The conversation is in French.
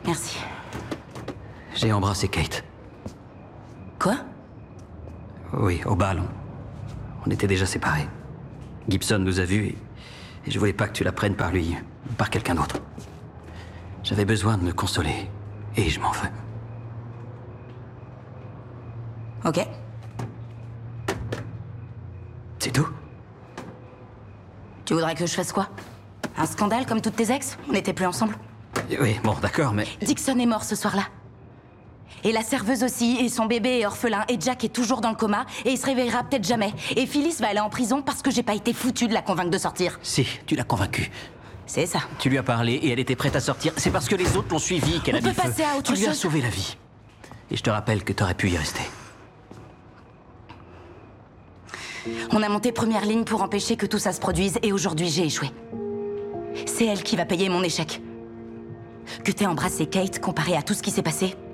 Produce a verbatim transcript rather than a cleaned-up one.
Merci. J'ai embrassé Kate. Quoi? Oui, au bal. On, on était déjà séparés. Gibson nous a vus et, et je voulais pas que tu la prennes par lui, ou par quelqu'un d'autre. J'avais besoin de me consoler, et je m'en veux. Ok. C'est tout? Tu voudrais que je fasse quoi? Un scandale comme toutes tes ex? On n'était plus ensemble. Oui, bon, d'accord, mais... Dixon est mort ce soir-là. Et la serveuse aussi, et son bébé est orphelin, et Jack est toujours dans le coma, et il se réveillera peut-être jamais. Et Phyllis va aller en prison parce que j'ai pas été foutue de la convaincre de sortir. Si, tu l'as convaincue. C'est ça. Tu lui as parlé et elle était prête à sortir. C'est parce que les autres l'ont suivie qu'elle a On mis peut le feu. passer à autre Tu lui as chose. sauvé la vie. Et je te rappelle que t'aurais pu y rester. On a monté première ligne pour empêcher que tout ça se produise, et aujourd'hui j'ai échoué. C'est elle qui va payer mon échec. Que t'aies embrassé Kate comparé à tout ce qui s'est passé,